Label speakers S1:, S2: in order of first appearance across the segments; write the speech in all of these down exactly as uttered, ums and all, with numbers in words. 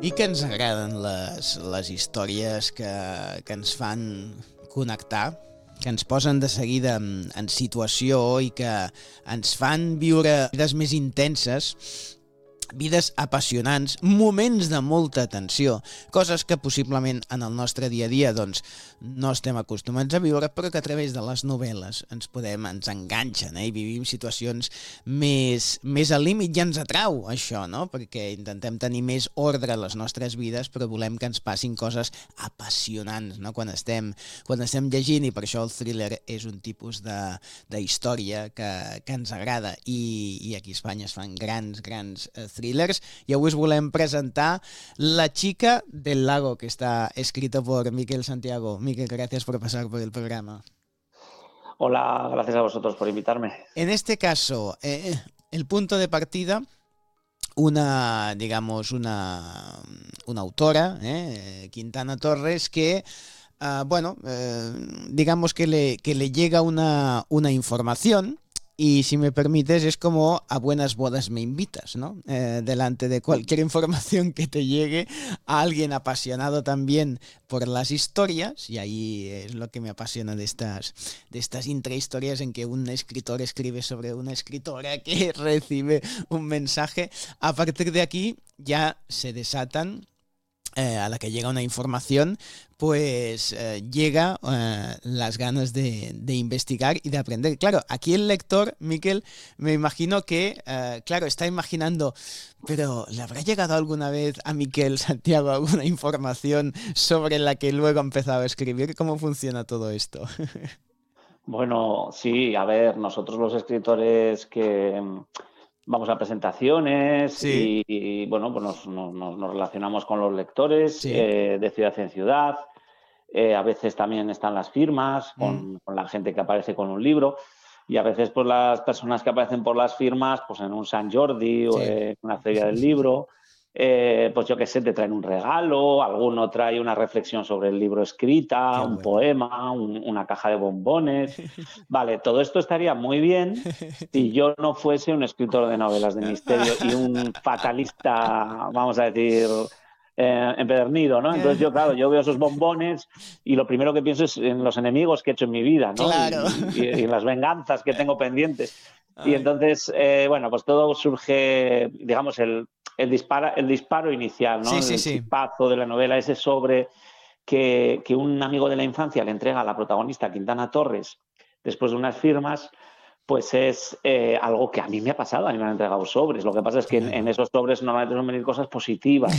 S1: I que ens agraden les, les històries que, que ens fan connectar, que ens posen de seguida en, en situació i que ens fan viure vides més intenses, vides apassionants, moments de molta tensió, coses que possiblement en el nostre dia a dia doncs, no estem acostumats a viure, però que a través de les novel·les ens podem, ens enganxen, eh? I vivim situacions més, més al límit i ens atrau això, no? Perquè intentem tenir més ordre a les nostres vides, però volem que ens passin coses apassionants, no? Quan estem, quan estem llegint, i per això el thriller és un tipus de, de història que, que ens agrada, i, i aquí a Espanya es fan grans, grans eh, thrillers, y hoy os volem presentar La chica del lago, que está escrito por Miquel Santiago. Miquel, gracias por pasar por el programa.
S2: Hola, gracias a vosotros por invitarme.
S1: En este caso, eh, el punto de partida, una, digamos, una, una autora, eh, Quintana Torres, que uh, bueno, eh, digamos que le, que le llega una, una información. Y si me permites, es como a buenas bodas me invitas, ¿no? Eh, delante de cualquier información que te llegue a alguien apasionado también por las historias, y ahí es lo que me apasiona de estas, de estas intrahistorias en que un escritor escribe sobre una escritora que recibe un mensaje. A partir de aquí ya se desatan, eh, a la que llega una información, pues eh, llega eh, las ganas de, de investigar y de aprender. Claro, aquí el lector, Miquel, me imagino que, eh, claro, está imaginando, pero ¿le habrá llegado alguna vez a Miquel Santiago alguna información sobre la que luego ha empezado a escribir? ¿Cómo funciona todo esto?
S2: Bueno, sí, a ver, nosotros los escritores que vamos a presentaciones,
S1: sí.
S2: y, y bueno, pues nos, nos, nos relacionamos con los lectores,
S1: sí.
S2: eh, de ciudad en ciudad. Eh, a veces también están las firmas con,
S1: mm.
S2: con la gente que aparece con un libro, y a veces pues las personas que aparecen por las firmas, pues en un Sant Jordi o
S1: sí.
S2: en una feria del libro, eh, pues yo qué sé, te traen un regalo, alguno trae una reflexión sobre el libro escrita,
S1: Qué
S2: un
S1: bueno.
S2: poema, un, una caja de bombones. Vale, todo esto estaría muy bien si yo no fuese un escritor de novelas de misterio y un fatalista, vamos a decir, Eh, empedernido, ¿no? Entonces yo, claro, yo veo esos bombones y lo primero que pienso es en los enemigos que he hecho en mi vida, ¿no?
S1: Claro.
S2: Y, y, y en las venganzas que tengo pendientes.
S1: Ay.
S2: Y entonces, eh, bueno, pues todo surge, digamos, el, el, dispara, el disparo inicial, ¿no?
S1: Sí, sí,
S2: el
S1: sí.
S2: chispazo de la novela, ese sobre que, que un amigo de la infancia le entrega a la protagonista, Quintana Torres, después de unas firmas. Pues es eh, algo que a mí me ha pasado, a mí me han entregado sobres. Lo que pasa es que
S1: claro.
S2: en, en esos sobres normalmente suelen venir cosas positivas,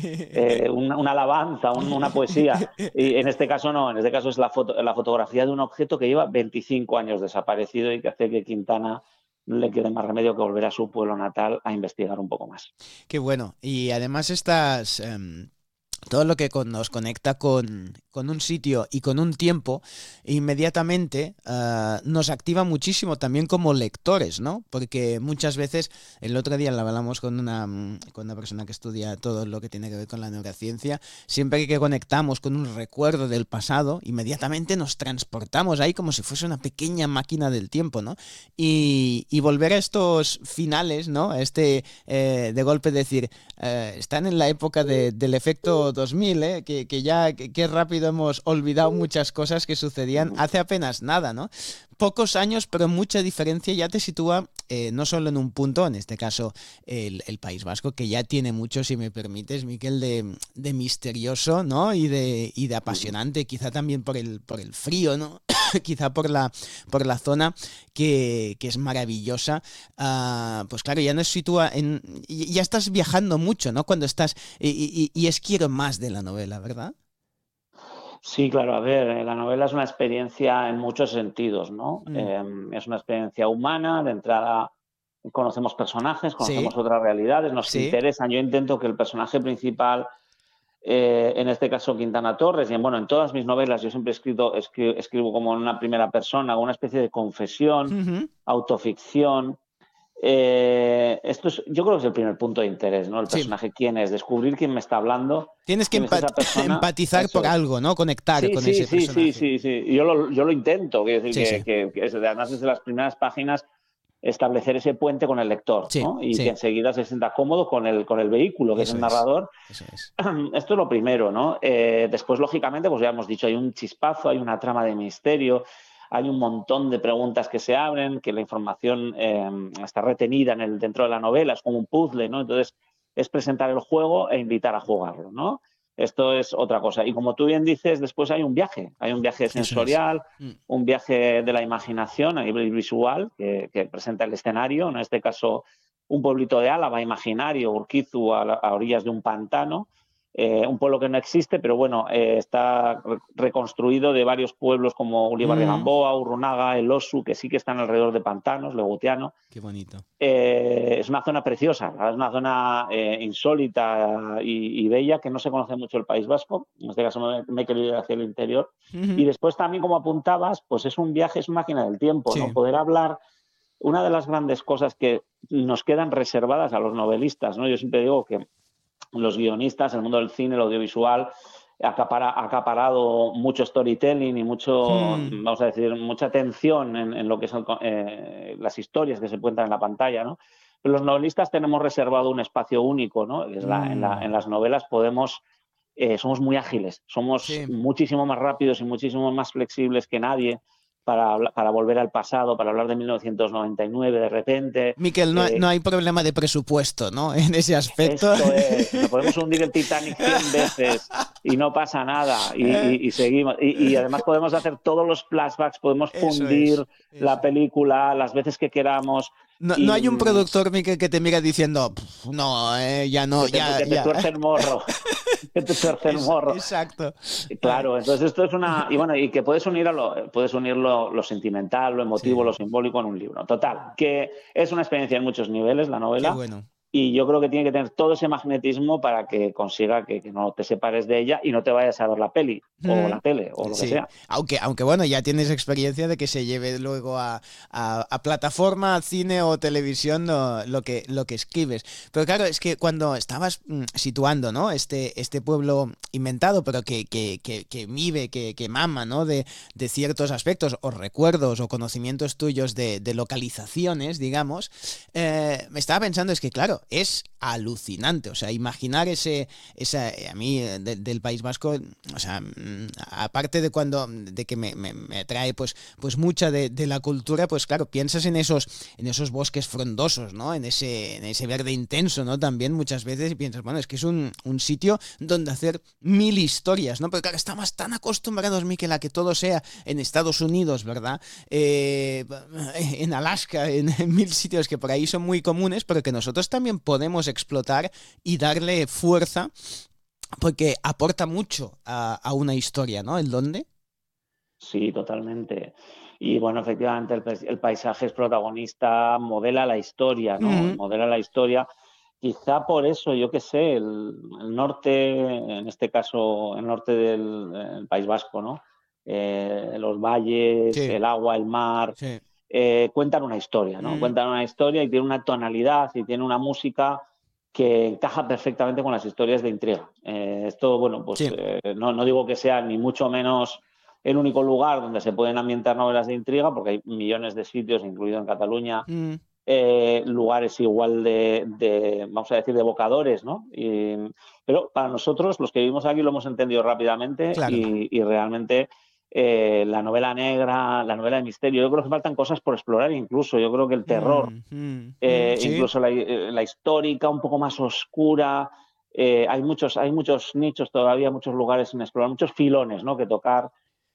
S2: eh, una, una alabanza, un, una poesía. Y en este caso no, en este caso es la, foto, la fotografía de un objeto que lleva veinticinco años desaparecido y que hace que Quintana no le quede más remedio que volver a su pueblo natal a investigar un poco más.
S1: Qué bueno. Y además estas... Um... todo lo que con, nos conecta con, con un sitio y con un tiempo, inmediatamente uh, nos activa muchísimo también como lectores, ¿no? Porque muchas veces, el otro día lo hablamos con una, con una persona que estudia todo lo que tiene que ver con la neurociencia, siempre que conectamos con un recuerdo del pasado, inmediatamente nos transportamos ahí como si fuese una pequeña máquina del tiempo, ¿no? Y, y volver a estos finales, ¿no? Este, eh, de golpe decir, eh, están en la época de, del efecto dos mil, ¿eh? que, que ya que, que rápido hemos olvidado muchas cosas que sucedían hace apenas nada, ¿no? Pocos años, pero mucha diferencia, ya te sitúa eh, no solo en un punto, en este caso el, el País Vasco, que ya tiene mucho, si me permites, Miquel, de, de misterioso, ¿no? Y de, y de apasionante, quizá también por el, por el frío, ¿no? quizá por la, por la zona que, que es maravillosa. Uh, pues claro, ya nos sitúa en... Ya estás viajando mucho, ¿no? Cuando estás... Y, y, y es quiero más de la novela, ¿verdad?
S2: Sí, claro, a ver, la novela es una experiencia en muchos sentidos, ¿no?
S1: Mm.
S2: Eh, es una experiencia humana, de entrada conocemos personajes, conocemos
S1: Sí.
S2: otras realidades, nos
S1: Sí.
S2: interesan. Yo intento que el personaje principal, eh, en este caso Quintana Torres, y en, bueno, en todas mis novelas yo siempre he escrito, escribo, escribo como en una primera persona, una especie de confesión,
S1: Uh-huh.
S2: autoficción. Eh, esto es, yo creo que es el primer punto de interés, ¿no? El personaje, sí. ¿Quién es? Descubrir quién me está hablando.
S1: Tienes que empat- es empatizar Eso por es. algo, ¿no? Conectar
S2: sí,
S1: con
S2: sí,
S1: ese
S2: sí,
S1: personaje.
S2: Sí, sí, sí. Yo lo, yo lo intento. Quiero decir
S1: sí,
S2: que,
S1: sí.
S2: que, que, además desde las primeras páginas establecer ese puente con el lector,
S1: sí,
S2: ¿no? Y
S1: sí.
S2: que enseguida se sienta cómodo con el, con el vehículo, que
S1: Eso
S2: es el
S1: es,
S2: narrador.
S1: eso es.
S2: Esto es lo primero, ¿no? Eh, después, lógicamente, pues ya hemos dicho, hay un chispazo, hay una trama de misterio, hay un montón de preguntas que se abren, que la información eh, está retenida en el, dentro de la novela, es como un puzzle, ¿no? Entonces, es presentar el juego e invitar a jugarlo, ¿no? Esto es otra cosa. Y como tú bien dices, después hay un viaje, hay un viaje sensorial,
S1: mm.
S2: un viaje de la imaginación a nivel visual, que, que presenta el escenario, en este caso un pueblito de Álava imaginario, Urquizu, a, la, a orillas de un pantano, eh, un pueblo que no existe, pero bueno, eh, está re reconstruido de varios pueblos como Ulibarri
S1: Mm.
S2: Gamboa, Urrunaga, El Osu, que sí que están alrededor de pantanos, Legutiano.
S1: Qué bonito.
S2: Eh, es una zona preciosa, es una zona eh, insólita y, y bella, que no se conoce mucho el País Vasco. En este caso me, me he querido ir hacia el interior.
S1: Uh-huh.
S2: Y después también, como apuntabas, pues es un viaje, es una máquina del tiempo,
S1: sí.
S2: ¿no? Poder hablar. Una de las grandes cosas que nos quedan reservadas a los novelistas, ¿no? Yo siempre digo que los guionistas, el mundo del cine, el audiovisual, acapara, ha acaparado mucho storytelling y mucho, hmm. vamos a decir, mucha atención en, en lo que son eh, las historias que se cuentan en la pantalla, ¿no? Pero los novelistas tenemos reservado un espacio único, ¿no? Es la, mm. en, la, en las novelas podemos, eh, somos muy ágiles, somos sí. muchísimo más rápidos y muchísimo más flexibles que nadie. Para, para volver al pasado, para hablar de mil novecientos noventa y nueve de repente.
S1: Miquel, no, eh, no hay problema de presupuesto, ¿no? En ese aspecto.
S2: Esto es, nos podemos hundir el Titanic cien veces y no pasa nada y, y, y seguimos. Y, y además podemos hacer todos los flashbacks, podemos fundir eso es, la película las veces que queramos.
S1: No,
S2: y,
S1: no hay un productor, Miquel, que te mira diciendo, no, eh, ya no,
S2: que te,
S1: ya,
S2: que te
S1: ya.
S2: tuerce el morro. que te tuerce el morro.
S1: Exacto.
S2: Claro, entonces esto es una... Y bueno, y que puedes unir, a lo, puedes unir lo, lo sentimental, lo emotivo, sí. lo simbólico en un libro. Total, que es una experiencia en muchos niveles la novela.
S1: Qué bueno.
S2: Y yo creo que tiene que tener todo ese magnetismo para que consiga que, que no te separes de ella y no te vayas a ver la peli mm. o la tele o lo
S1: sí.
S2: que sea.
S1: Aunque, aunque bueno, ya tienes experiencia de que se lleve luego a, a, a plataforma, a cine o televisión no, lo, que, lo que escribes. Pero claro, es que cuando estabas mm, situando, ¿no? este, este pueblo inventado, pero que, que, que, que vive, que, que mama, ¿no? de, de ciertos aspectos o recuerdos o conocimientos tuyos de, de localizaciones, digamos, eh, me estaba pensando, es que claro, es alucinante, o sea, imaginar ese, esa, a mí de, del País Vasco, o sea, aparte de cuando, de que me, me, me atrae pues, pues mucha de, de la cultura, pues claro, piensas en esos, en esos bosques frondosos, ¿no? En ese, en ese verde intenso, ¿no? También muchas veces y piensas, bueno, es que es un, un sitio donde hacer mil historias, ¿no? Pero claro, estamos tan acostumbrados, Miquel, a que todo sea en Estados Unidos, ¿verdad? Eh, en Alaska, en, en mil sitios que por ahí son muy comunes, pero que nosotros también podemos explotar y darle fuerza porque aporta mucho a, a una historia, ¿no? ¿El dónde?
S2: Sí, totalmente. Y bueno, efectivamente el, el paisaje es protagonista, modela la historia, ¿no? Uh-huh. Modela la historia. Quizá por eso, yo qué sé, el, el norte, en este caso el norte del el País Vasco, ¿no? Eh, los valles, sí. el agua, el mar, sí. eh, cuentan una historia, ¿no? Mm. Cuentan una historia y tiene una tonalidad y tiene una música que encaja perfectamente con las historias de intriga. Eh, esto, bueno, pues sí. eh, no, no digo que sea ni mucho menos el único lugar donde se pueden ambientar novelas de intriga, porque hay millones de sitios, incluido en Cataluña, mm. eh, lugares igual de, de, vamos a decir, de evocadores, ¿no? Y, pero para nosotros, los que vivimos aquí, lo hemos entendido rápidamente claro. y, y realmente eh, la novela negra, la novela de misterio, yo creo que faltan cosas por explorar incluso. Yo creo que el terror, mm, mm, eh, ¿sí? incluso la, la histórica, un poco más oscura, eh, hay, muchos, hay muchos nichos todavía, muchos lugares sin explorar, muchos filones, ¿no? que tocar.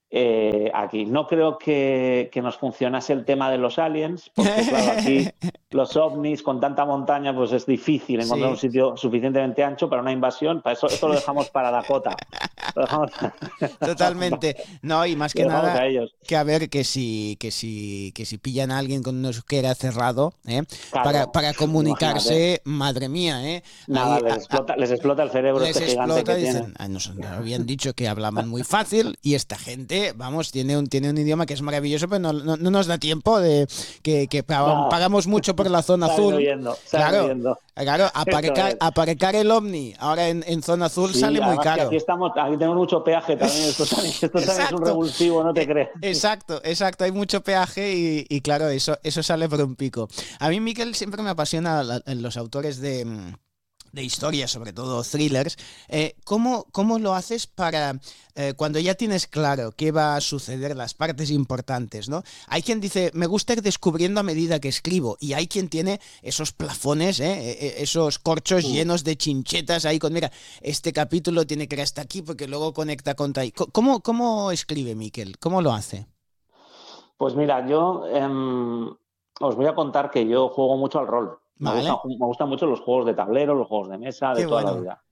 S2: Eh, aquí no creo que, que nos funcionase el tema de los aliens, porque claro, aquí los ovnis con tanta montaña pues es difícil encontrar sí. un sitio suficientemente ancho para una invasión. Para eso esto lo dejamos para Dakota. Lo dejamos...
S1: Totalmente. No, y más que nada a que a ver que si que si que si pillan a alguien con un euskera cerrado, ¿eh? claro. para, para comunicarse, imagínate. Madre mía, ¿eh?
S2: Nada,
S1: Ahí,
S2: les,
S1: a,
S2: explota, les explota el cerebro
S1: les
S2: este
S1: explota,
S2: gigante que
S1: dicen,
S2: tienen.
S1: Nos habían dicho que hablaban muy fácil y esta gente vamos, tiene un, tiene un idioma que es maravilloso, pero no, no, no nos da tiempo de que, que pagamos, pagamos mucho por la zona azul.
S2: Viendo,
S1: claro, claro, aparcar, es. aparcar el ovni ahora en, en zona azul sí, sale muy caro.
S2: Aquí, estamos, aquí tenemos tenemos mucho peaje también, esto también, esto también es un revulsivo, no te crees.
S1: Exacto, exacto, hay mucho peaje y, y claro, eso, eso sale por un pico. A mí, Miquel, siempre me apasiona la, los autores de... de historias, sobre todo thrillers. Eh, ¿cómo, ¿Cómo lo haces para eh, cuando ya tienes claro qué va a suceder, las partes importantes, ¿no? Hay quien dice, me gusta ir descubriendo a medida que escribo, y hay quien tiene esos plafones, ¿eh? esos corchos
S2: Mm.
S1: llenos de chinchetas ahí con, mira, este capítulo tiene que ir hasta aquí porque luego conecta con ahí. ¿Cómo, cómo escribe Miquel? ¿Cómo lo hace?
S2: Pues mira, yo eh, os voy a contar que yo juego mucho al rol. Me,
S1: Vale.
S2: gusta, me gustan mucho los juegos de tablero, los juegos de mesa, de
S1: Qué
S2: toda la
S1: bueno.
S2: vida.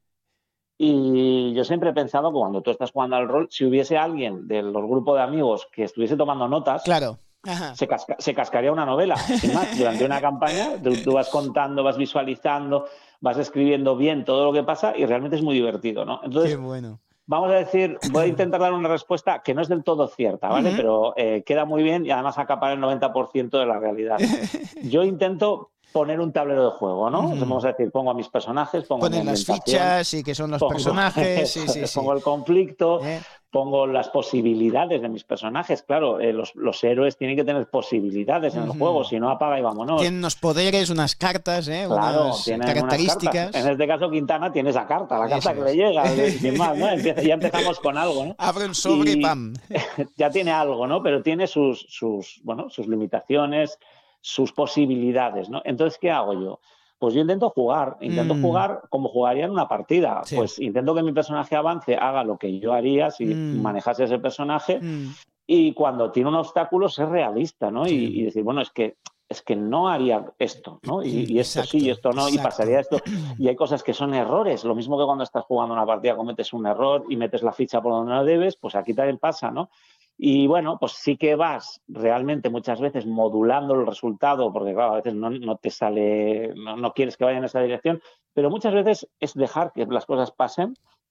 S2: Y yo siempre he pensado que cuando tú estás jugando al rol, si hubiese alguien de los grupos de amigos que estuviese tomando notas,
S1: Claro. Ajá.
S2: Se, casca, se cascaría una novela. Sin más, durante una campaña tú, tú vas contando, vas visualizando, vas escribiendo bien todo lo que pasa y realmente es muy divertido, ¿no? Entonces,
S1: Qué bueno.
S2: vamos a decir, voy a intentar dar una respuesta que no es del todo cierta, ¿vale?
S1: Uh-huh.
S2: Pero eh, queda muy bien y además acapara el noventa por ciento de la realidad. Yo intento poner un tablero de juego, ¿no?
S1: Uh-huh.
S2: Vamos a decir, pongo a mis personajes, pongo mi
S1: Ponen las
S2: ambientación,
S1: fichas y que son los
S2: pongo,
S1: personajes, sí, sí, sí.
S2: pongo el conflicto,
S1: ¿Eh?
S2: pongo las posibilidades de mis personajes. Claro, eh, los, los héroes tienen que tener posibilidades en el
S1: Uh-huh.
S2: juego, si no apaga y vámonos.
S1: Tienen unos poderes, unas cartas, ¿eh?
S2: Claro,
S1: Unas
S2: tienen
S1: características.
S2: unas cartas. En este caso, Quintana tiene esa carta, la carta
S1: Eso
S2: que
S1: es.
S2: le llega, sin más, ¿no? Empieza, ya empezamos con algo, ¿no?
S1: Abre un sobre y
S2: Y
S1: ¡pam!
S2: ya tiene algo, ¿no? Pero tiene sus, sus, bueno, sus limitaciones, sus posibilidades, ¿no? Entonces, ¿qué hago yo? Pues yo intento jugar, intento
S1: Mm.
S2: jugar como jugaría en una partida.
S1: Sí.
S2: Pues intento que mi personaje avance, haga lo que yo haría si
S1: Mm.
S2: manejase ese personaje,
S1: Mm.
S2: y cuando tiene un obstáculo ser realista, ¿no?
S1: Sí.
S2: Y, y decir, bueno, es que es que no haría esto, ¿no? Y, y esto
S1: Exacto,
S2: sí, y esto no, y
S1: exacto.
S2: pasaría esto. Y hay cosas que son errores. Lo mismo que cuando estás jugando una partida cometes un error y metes la ficha por donde no debes, pues aquí también pasa, ¿no? Y bueno, pues sí que vas realmente muchas veces modulando el resultado, porque claro, a veces no, no te sale, no, no quieres que vaya en esa dirección, pero muchas veces es dejar que las cosas pasen,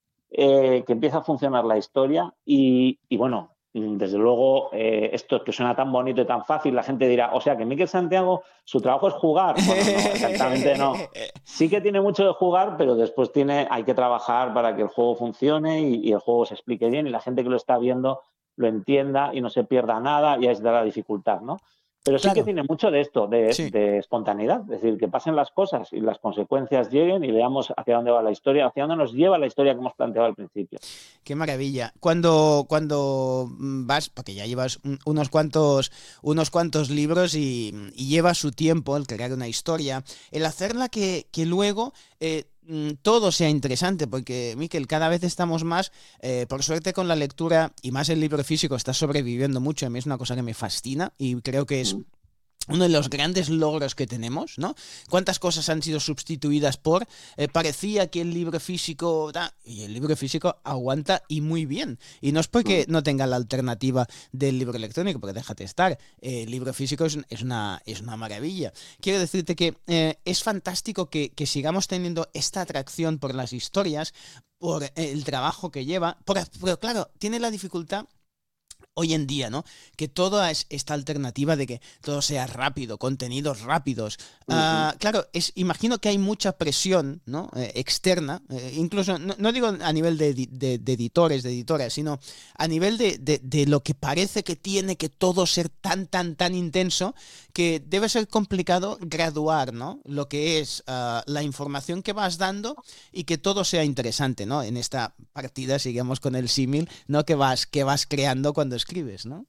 S2: eh, que empieza a funcionar la historia y, y bueno, desde luego, eh, esto que suena tan bonito y tan fácil, la gente dirá, o sea, que Miquel Santiago, su trabajo es jugar. Bueno, no, exactamente no. Sí que tiene mucho de jugar, pero después tiene, hay que trabajar para que el juego funcione y, y el juego se explique bien y la gente que lo está viendo lo entienda y no se pierda nada, y ahí está la dificultad, ¿no? Pero sí
S1: Claro.
S2: que tiene mucho de esto, de,
S1: Sí.
S2: de espontaneidad, es decir, que pasen las cosas y las consecuencias lleguen y veamos hacia dónde va la historia, hacia dónde nos lleva la historia que hemos planteado al principio.
S1: Qué maravilla. Cuando, cuando vas, porque ya llevas un- unos cuantos, unos cuantos libros y, y lleva su tiempo el crear una historia, el hacerla que, que luego eh, mm, todo sea interesante, porque, Miquel, cada vez estamos más, eh, por suerte con la lectura, y más el libro físico está sobreviviendo mucho, a mí es una cosa que me fascina y creo que es
S2: Mm.
S1: uno de los grandes logros que tenemos, ¿no? ¿Cuántas cosas han sido sustituidas por? Eh, parecía que el libro físico... Da, y el libro físico aguanta y muy bien. Y no es porque no tenga la alternativa del libro electrónico, porque déjate estar. Eh, el libro físico es, es, una, es una maravilla. Quiero decirte que eh, es fantástico que, que sigamos teniendo esta atracción por las historias, por el trabajo que lleva. Por, pero claro, tiene la dificultad hoy en día, ¿no? Que toda es esta alternativa de que todo sea rápido, contenidos rápidos. Uh-huh. Uh, claro, es, imagino que hay mucha presión, ¿no? Eh, externa, eh, incluso, no, no digo a nivel de, de, de editores, de editoras, sino a nivel de, de, de lo que parece que tiene que todo ser tan, tan, tan intenso, que debe ser complicado graduar, ¿no? Lo que es uh, la información que vas dando y que todo sea interesante, ¿no? En esta partida, sigamos con el símil, ¿no? Que vas, que vas creando cuando escribes, ¿no?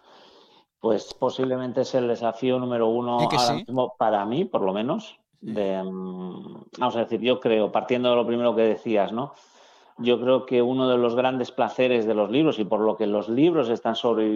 S2: Pues posiblemente es el desafío número uno ahora
S1: sí?
S2: mismo para mí, por lo menos. De, um, vamos a decir, yo creo, partiendo de lo primero que decías, ¿no? Yo creo que uno de los grandes placeres de los libros y por lo que los libros están sobreviviendo